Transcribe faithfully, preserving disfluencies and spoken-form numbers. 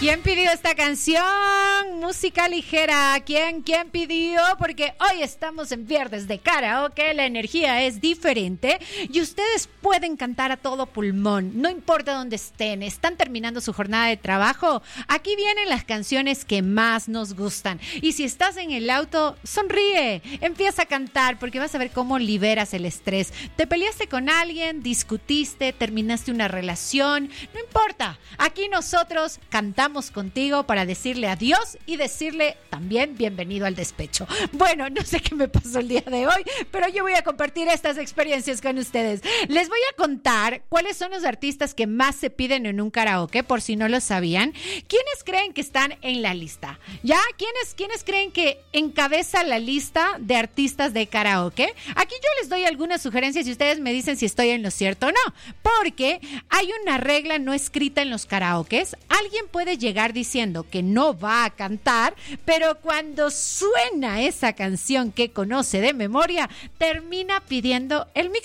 ¿Quién pidió esta canción? Música ligera. ¿Quién? ¿Quién pidió? Porque hoy estamos en viernes de karaoke, la energía es diferente y ustedes pueden cantar a todo pulmón, no importa dónde estén, están terminando su jornada de trabajo. Aquí vienen las canciones que más nos gustan. Y si estás en el auto, sonríe, empieza a cantar porque vas a ver cómo liberas el estrés. Te peleaste con alguien, discutiste, terminaste una relación, no importa. Aquí nosotros cantamos contigo para decirle adiós y decirle también bienvenido al despecho. Bueno, no sé qué me pasó el día de hoy, pero yo voy a compartir estas experiencias con ustedes. Les voy a contar cuáles son los artistas que más se piden en un karaoke, por si no lo sabían. ¿Quiénes creen que están en la lista? ¿Ya? ¿Quiénes, quiénes creen que encabeza la lista de artistas de karaoke? Aquí yo les doy algunas sugerencias y ustedes me dicen si estoy en lo cierto o no, porque hay una regla no escrita en los karaokes. Alguien puede llegar diciendo que no va a cantar, pero cuando suena esa canción que conoce de memoria, termina pidiendo el micrófono.